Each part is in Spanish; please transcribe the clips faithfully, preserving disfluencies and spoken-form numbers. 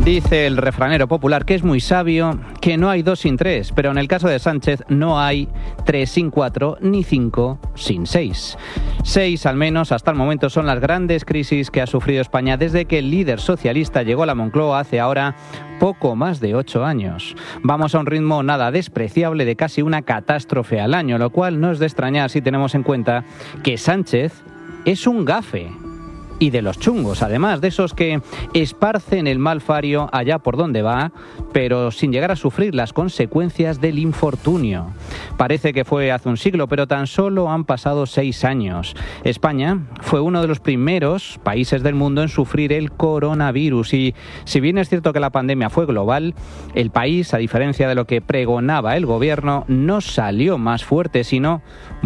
Dice el refranero popular que es muy sabio, que no hay dos sin tres, pero en el caso de Sánchez no hay tres sin cuatro ni cinco sin seis. Seis, al menos, hasta el momento, son las grandes crisis que ha sufrido España desde que el líder socialista llegó a la Moncloa hace ahora poco más de ocho años. Vamos a un ritmo nada despreciable de casi una catástrofe al año, lo cual no es de extrañar si tenemos en cuenta que Sánchez es un gafe. Y de los chungos, además, de esos que esparcen el mal fario allá por donde va, pero sin llegar a sufrir las consecuencias del infortunio. Parece que fue hace un siglo, pero tan solo han pasado seis años. España fue uno de los primeros países del mundo en sufrir el coronavirus y, si bien es cierto que la pandemia fue global, el país, a diferencia de lo que pregonaba el gobierno, no salió más fuerte, sino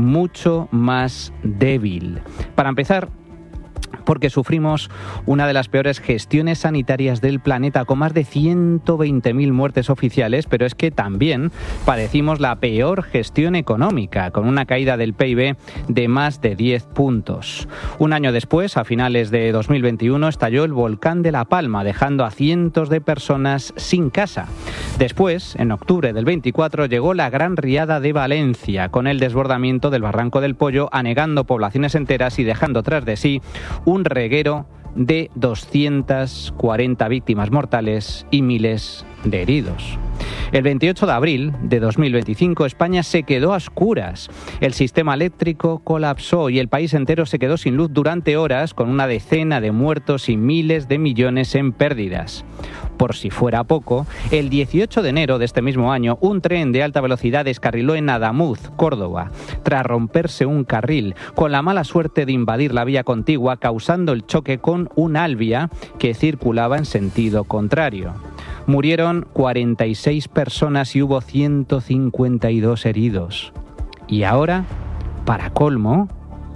mucho más débil. Para empezar, porque sufrimos una de las peores gestiones sanitarias del planeta, con más de ciento veinte mil muertes oficiales, pero es que también padecimos la peor gestión económica, con una caída del P I B de más de diez puntos. Un año después, a finales de dos mil veintiuno, estalló el volcán de La Palma, dejando a cientos de personas sin casa. Después, en octubre del veinticuatro, llegó la gran riada de Valencia, con el desbordamiento del Barranco del Pollo, anegando poblaciones enteras y dejando tras de sí un reguero de doscientas cuarenta víctimas mortales y miles de heridos. El veintiocho de abril de dos mil veinticinco, España se quedó a oscuras. El sistema eléctrico colapsó y el país entero se quedó sin luz durante horas, con una decena de muertos y miles de millones en pérdidas. Por si fuera poco, el dieciocho de enero de este mismo año, un tren de alta velocidad descarriló en Adamuz, Córdoba, tras romperse un carril, con la mala suerte de invadir la vía contigua, causando el choque con un Alvia que circulaba en sentido contrario. Murieron cuarenta y seis personas y hubo ciento cincuenta y dos heridos. Y ahora, para colmo,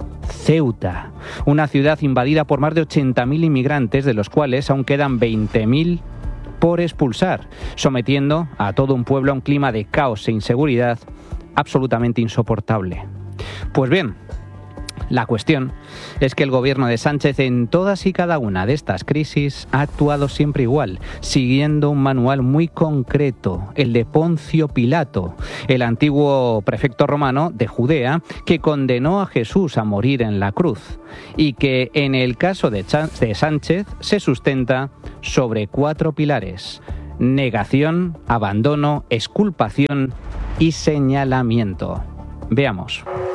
Ceuta, una ciudad invadida por más de ochenta mil inmigrantes, de los cuales aún quedan veinte mil por expulsar, sometiendo a todo un pueblo a un clima de caos e inseguridad absolutamente insoportable. Pues bien, la cuestión es que el gobierno de Sánchez en todas y cada una de estas crisis ha actuado siempre igual, siguiendo un manual muy concreto, el de Poncio Pilato, el antiguo prefecto romano de Judea, que condenó a Jesús a morir en la cruz y que en el caso de, Ch- de Sánchez se sustenta sobre cuatro pilares: negación, abandono, exculpación y señalamiento. Veamos.